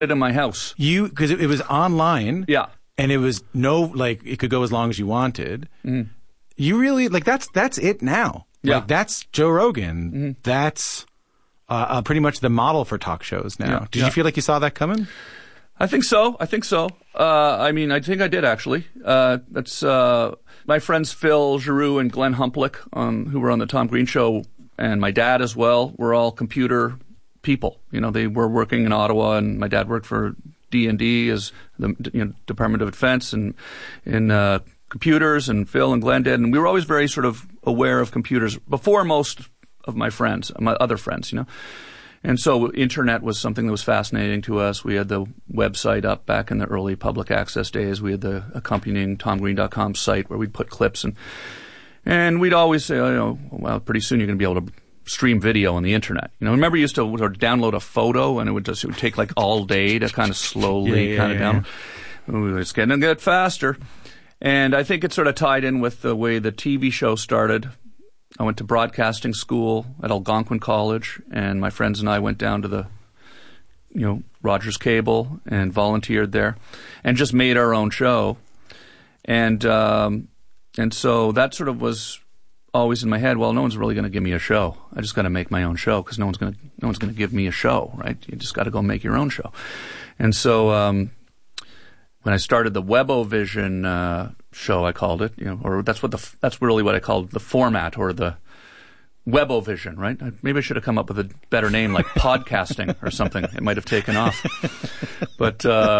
it in my house. Because it was online. Yeah. And it was it could go as long as you wanted. Mm. You really, that's it now. Yeah. Like, that's Joe Rogan. Mm-hmm. That's pretty much the model for talk shows now. Yeah. Did you feel like you saw that coming? I think so. I think I think I did, actually. That's my friends Phil Giroux and Glenn Humplick, who were on the Tom Green Show, and my dad as well, were all computer people. They were working in Ottawa, and my dad worked for D&D as the Department of Defense and in computers, and Phil and Glenn did. And we were always very sort of aware of computers before most of my other friends, And so internet was something that was fascinating to us. We had the website up back in the early public access days. We had the accompanying TomGreen.com site where we'd put clips. And we'd always say, well, pretty soon you're going to be able to stream video on the internet. Remember you used to download a photo and it would take like all day to kind of slowly down. It's getting to get faster. And I think it sort of tied in with the way the TV show started. I went to broadcasting school at Algonquin College, and my friends and I went down to the, Rogers Cable and volunteered there, and just made our own show, and so that sort of was always in my head. Well, no one's really going to give me a show. I just got to make my own show because no one's going to give me a show, right? You just got to go make your own show, and so when I started the Webovision show, I called it, or that's really what I called the format, or the Webovision, right? Maybe I should have come up with a better name, like podcasting or something. It might have taken off. But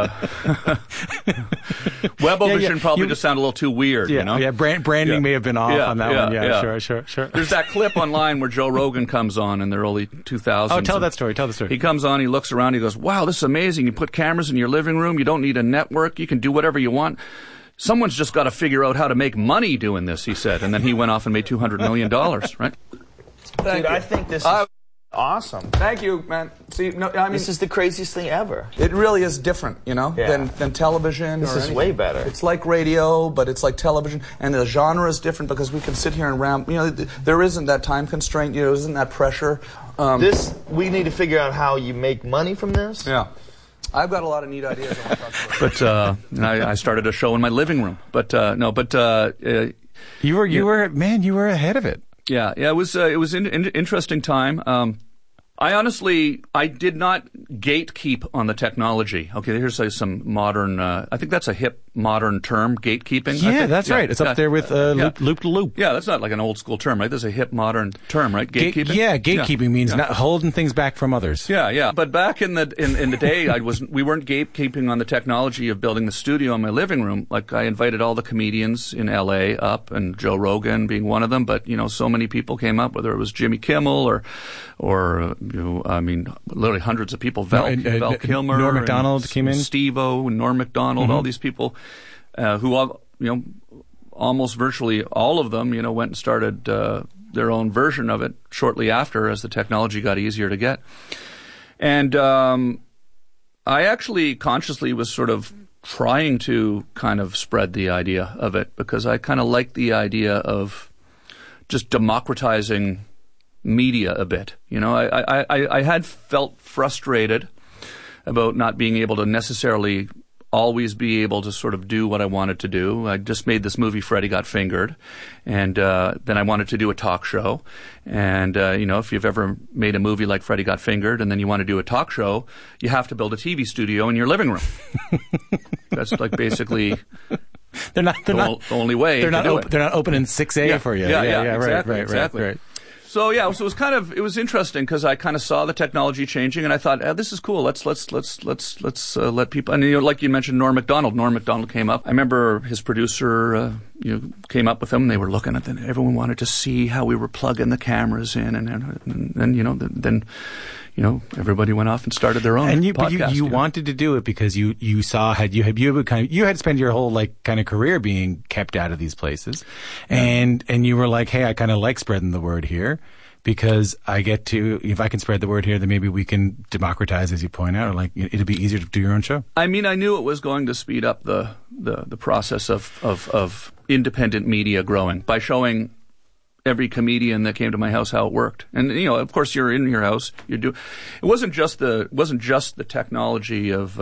Webovision probably just sounded a little too weird, Yeah, branding may have been off on that one. Yeah, sure. There's that clip online where Joe Rogan comes on in the early 2000s. Oh, tell the story. He comes on, he looks around, he goes, wow, this is amazing. You put cameras in your living room. You don't need a network. You can do whatever you want. Someone's just got to figure out how to make money doing this, he said. And then he went off and made $200 million, right? Dude, I think this is awesome. Thank you, man. See, this is the craziest thing ever. It really is different, than television. This is way better. It's like radio, but it's like television, and the genre is different because we can sit here and ramp. There isn't that time constraint. There isn't that pressure. We need to figure out how you make money from this. Yeah. I've got a lot of neat ideas I want to talk about. But I started a show in my living room. But you were ahead of it. Yeah. It was an interesting time. I did not gatekeep on the technology. Okay, here's some modern. I think that's a hip modern term, gatekeeping. Yeah, that's right. It's up there with loop to loop. Yeah, that's not like an old school term, right? There's a hip modern term, right? Gatekeeping. Gatekeeping means not holding things back from others. Yeah. But back in the day, we weren't gatekeeping on the technology of building the studio in my living room. Like I invited all the comedians in L.A. up, and Joe Rogan being one of them. But so many people came up, whether it was Jimmy Kimmel or literally hundreds of people. Val Kilmer, Norm Macdonald came in, Steve-O, and Norm Macdonald, all these people who all, almost virtually all of them, went and started their own version of it shortly after, as the technology got easier to get. And I actually consciously was sort of trying to kind of spread the idea of it because I kind of like the idea of just democratizing media a bit. I had felt frustrated about not being able to necessarily always be able to sort of do what I wanted to do. I just made this movie, Freddie Got Fingered, and then I wanted to do a talk show. And, if you've ever made a movie like Freddie Got Fingered and then you want to do a talk show, you have to build a TV studio in your living room. That's like basically... They're not the only way. They're not opening 6A for you. Yeah, exactly. Right. So it was interesting because I kind of saw the technology changing, and I thought, this is cool. Let's let people. And like you mentioned, Norm Macdonald. Norm Macdonald came up. I remember his producer, came up with him. They were looking at it. Everyone wanted to see how we were plugging the cameras in, and then everybody went off and started their own podcast. But you wanted to do it because you saw you had spent your whole kind of career being kept out of these places, and you were like, hey, I kind of like spreading the word here because I get to, if I can spread the word here, then maybe we can democratize, as you point out, or it'd be easier to do your own show. I knew it was going to speed up the process of independent media growing by showing every comedian that came to my house how it worked. And of course, you're in your house. It wasn't just the technology of